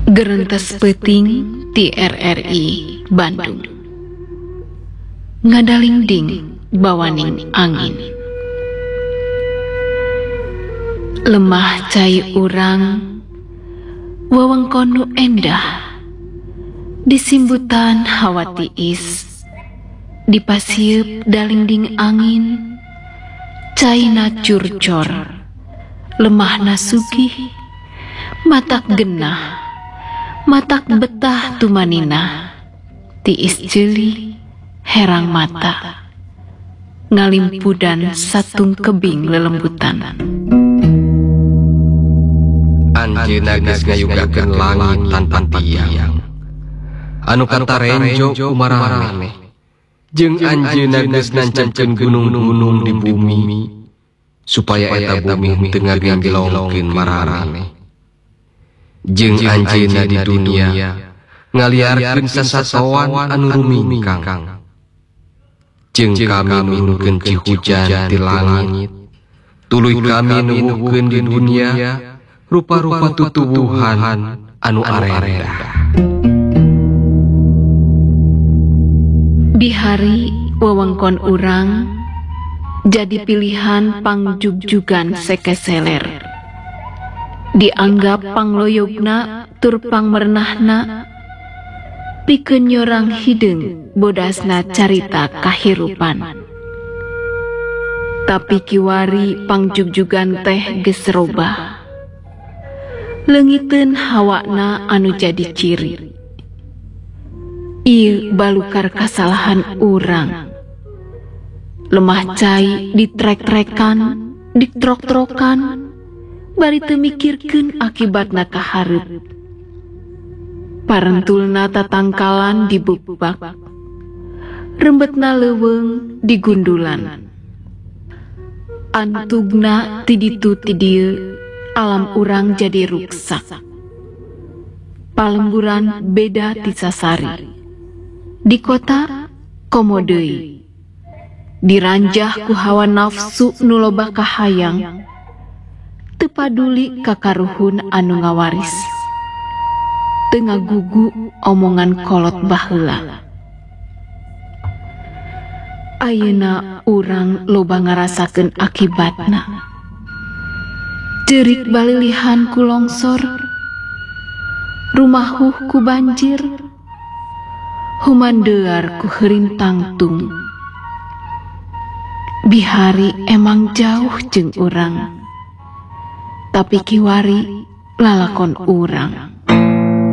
Gerentes Peuting ti RRI Bandung. Ngadalingding bawaning angin. Lemah cai urang, wewengkon nu endah, disimbutan hawa tiis, dipasieup dalingding angin, caina curcor, lemahna sugih, matak genah, matak betah tumanina, tiis ceuli herang mata, ngalimpudan satung kebing lelembutan. Anjeunna geus ngayugakeun langit tanpa tiang, anu katarenjo kumaraneh, jeung anjeunna geus nancepkeun gunung-gunung di bumi, supaya eta bumi teu ngagilongkeun maraneh. Jeung anjeunna di dunia ngaliarkeun sasatoan anu rumingkang, jeung kami nuhunkeun cihujan ti langit, tuluy kami nuhunkeun di dunia rupa-rupa tutuwuhan anu arenda. Bihari wewengkon urang jadi pilihan pangjugjugan sekeseler, dianggap pangloyogna tur pangmerenahna, pikeun nyorang hideung bodasna carita kahirupan. Tapi kiwari pangjugjugan teh geus robah, leungiteun hawana anu jadi ciri. Ieu balukar kasalahan urang, lemah cai ditrek-trekan, ditrok-trokan, bari teu mikirkeun akibatna ka hareup. Parentulna tatangkalan dibubak, rembetna leuweung digundulan. Antugna ti ditu ti dieu, alam urang jadi ruksak. Palemburan beda ti sasari, di kota komo deui, diranjah ku hawa nafsu nu loba kahayang, teu paduli ka karuhun anu ngawaris, teu ngagugu omongan kolot baheula. Ayeuna urang loba ngarasakeun akibatna, jerik balilihan ku longsor, rumahuh ku banjir, humandeuar ku heuring tung. Bihari emang jauh jeung urang, tapi kiwari lalakon urang.